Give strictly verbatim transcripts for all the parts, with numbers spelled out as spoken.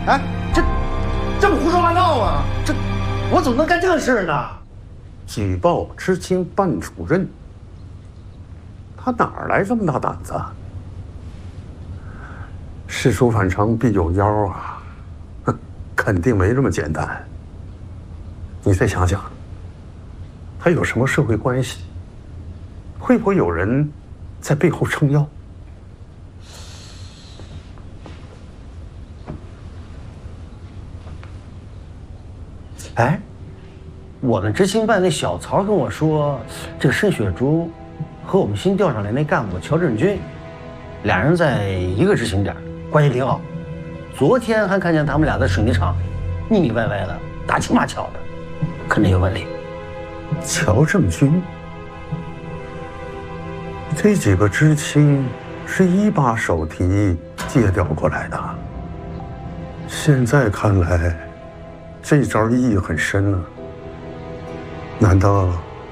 哎，这这不胡说八道啊！这我怎么能干这事呢？ 举报知青办主任，他哪儿来这么大胆子？事出反常必有妖啊！哼，肯定没这么简单。你再想想，他有什么社会关系？会不会有人在背后撑腰？ 哎，我们知青办那小曹跟我说，这个申雪珠和我们新调上来那干部乔振军，俩人在一个执勤点，关系挺好。昨天还看见他们俩在水泥厂腻腻歪歪的，打情骂俏的，肯定有问题。 乔振军，这几个知青是一把手提借调过来的，现在看来，这招意义很深呢。难道，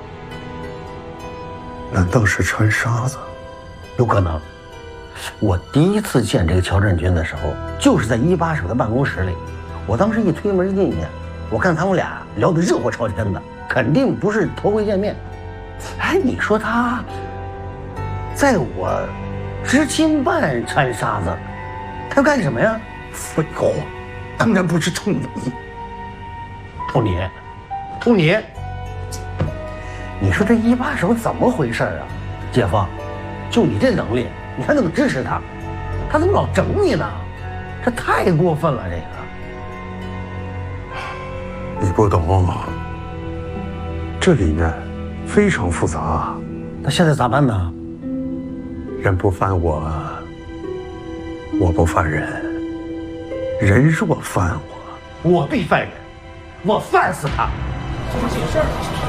难道是穿沙子？ 有可能。我第一次见这个乔振军的时候，就是在一把手的办公室里。我当时一推门进去，我看他们俩聊得热火朝天的，肯定不是头回见面。哎，你说他在我知青办掺沙子，他要干什么呀？ 废话，当然不是冲你。 冲你，冲你！你说这一把手怎么回事啊？姐夫，就你这能力，你还怎么支持他？他怎么老整你呢？这太过分了，这个。 你不懂，这里面非常复杂。 那现在咋办呢？ 人不犯我，我不犯人；人若犯我， 我必犯人，我犯死他。怎么解释？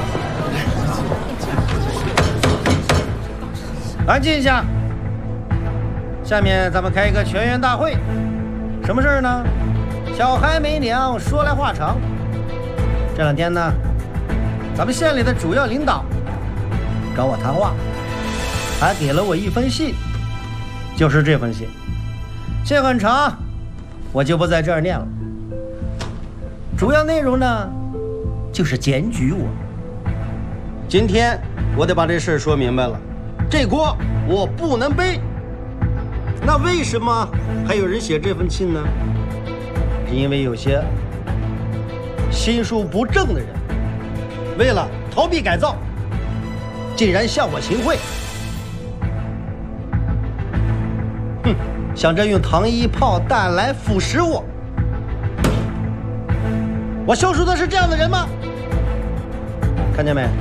安静一下。下面咱们开一个全员大会。什么事儿呢？小孩没娘，说来话长。这两天呢，咱们县里的主要领导找我谈话，还给了我一封信，就是这封信。信很长，我就不在这儿念了。主要内容呢，就是检举我。今天我得把这事儿说明白了，这锅我不能背。那为什么还有人写这封信呢？是因为有些心术不正的人，为了逃避改造，竟然向我行贿。哼，想着用糖衣炮弹来腐蚀我。我消除的是这样的人吗？看见没？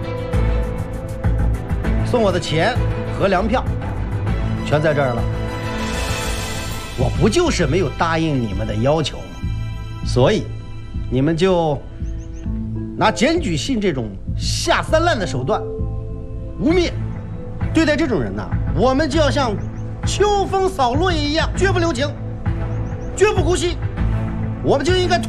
送我的钱和粮票全在这儿了。我不就是没有答应你们的要求吗？所以你们就拿检举信这种下三滥的手段污蔑对待这种人呢，我们就要像秋风扫落叶一样，绝不留情，绝不姑息。我们就应该